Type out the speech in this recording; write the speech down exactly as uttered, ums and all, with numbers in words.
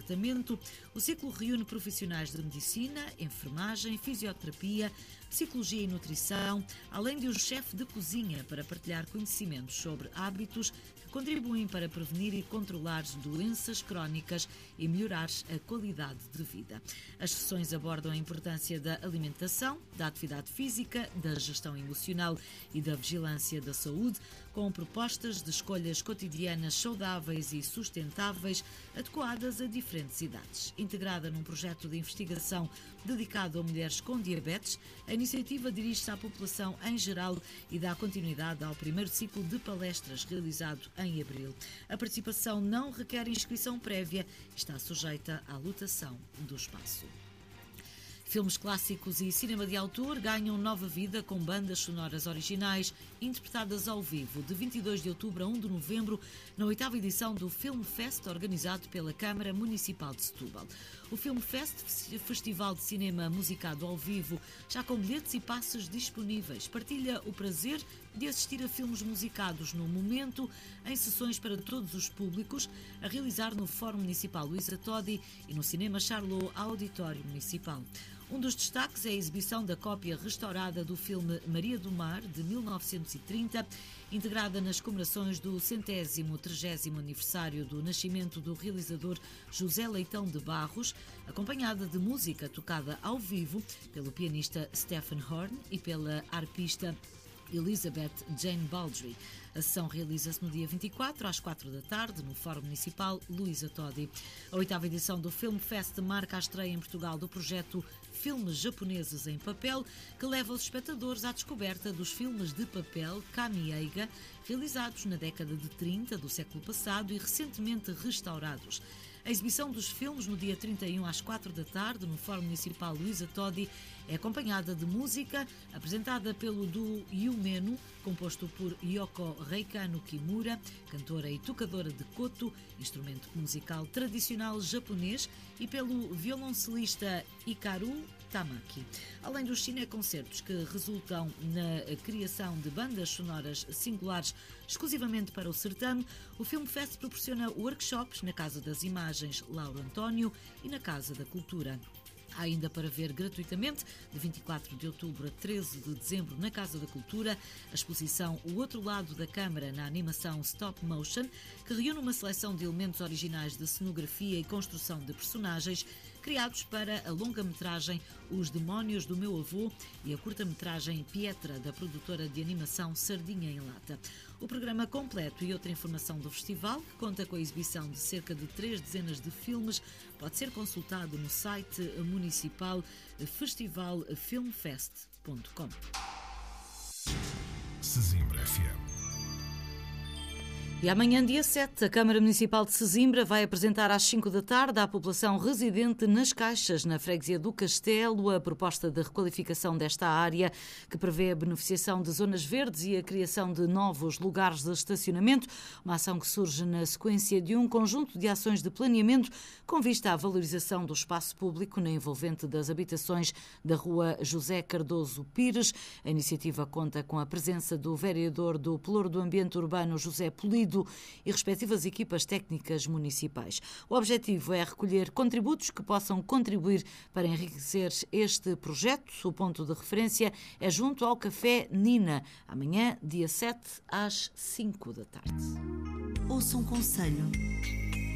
comportamento, o ciclo reúne profissionais de medicina, enfermagem, fisioterapia, psicologia e nutrição, além de um chefe de cozinha para partilhar conhecimentos sobre hábitos que contribuem para prevenir e controlar doenças crónicas e melhorar a qualidade de vida. As sessões abordam a importância da alimentação, da atividade física, da gestão emocional e da vigilância da saúde, com propostas de escolhas cotidianas saudáveis e sustentáveis, adequadas a diferentes idades. Integrada num projeto de investigação dedicado a mulheres com diabetes, a iniciativa dirige-se à população em geral e dá continuidade ao primeiro ciclo de palestras realizado em abril. A participação não requer inscrição prévia e está sujeita à lotação do espaço. Filmes clássicos e cinema de autor ganham nova vida com bandas sonoras originais interpretadas ao vivo, de vinte e dois de outubro a primeiro de novembro, na oitava edição do Film Fest, organizado pela Câmara Municipal de Setúbal. O Film Fest, festival de cinema musicado ao vivo, já com bilhetes e passes disponíveis, partilha o prazer de assistir a filmes musicados no momento, em sessões para todos os públicos, a realizar no Fórum Municipal Luísa Todi e no Cinema Charlot Auditório Municipal. Um dos destaques é a exibição da cópia restaurada do filme Maria do Mar, de mil novecentos e trinta, integrada nas comemorações do centésimo trigésimo aniversário do nascimento do realizador José Leitão de Barros, acompanhada de música tocada ao vivo pelo pianista Stephen Horn e pela arpista Elizabeth Jane Baldry. A sessão realiza-se no dia vinte e quatro, às quatro da tarde, no Fórum Municipal Luísa Todi. A oitava edição do Film Fest marca a estreia em Portugal do projeto Filmes Japoneses em Papel, que leva os espectadores à descoberta dos filmes de papel Kamieiga, realizados na década de trinta do século passado e recentemente restaurados. A exibição dos filmes no dia trinta e um às quatro da tarde no Fórum Municipal Luísa Todi é acompanhada de música apresentada pelo duo Yumeno, composto por Yoko Reikano Kimura, cantora e tocadora de koto, instrumento musical tradicional japonês, e pelo violoncelista Hikaru Tamaki. Além dos cineconcertos que resultam na criação de bandas sonoras singulares exclusivamente para o certame, o Film Fest proporciona workshops na Casa das Imagens Lauro António e na Casa da Cultura. Há ainda para ver gratuitamente, de vinte e quatro de outubro a treze de dezembro, na Casa da Cultura, a exposição O Outro Lado da Câmara na animação Stop Motion, que reúne uma seleção de elementos originais de cenografia e construção de personagens criados para a longa-metragem Os Demónios do Meu Avô e a curta-metragem Pietra, da produtora de animação Sardinha em Lata. O programa completo e outra informação do festival, que conta com a exibição de cerca de três dezenas de filmes, pode ser consultado no site municipal festival filmfest ponto com. Sesimbra F M. E amanhã, dia sete, a Câmara Municipal de Sesimbra vai apresentar às cinco da tarde à população residente nas Caixas, na freguesia do Castelo, a proposta de requalificação desta área, que prevê a beneficiação de zonas verdes e a criação de novos lugares de estacionamento, uma ação que surge na sequência de um conjunto de ações de planeamento com vista à valorização do espaço público na envolvente das habitações da rua José Cardoso Pires. A iniciativa conta com a presença do vereador do Pelouro do Ambiente Urbano, José Polido, e respectivas equipas técnicas municipais. O objetivo é recolher contributos que possam contribuir para enriquecer este projeto. O ponto de referência é junto ao Café Nina, amanhã, dia sete, às cinco da tarde. Ouça um conselho.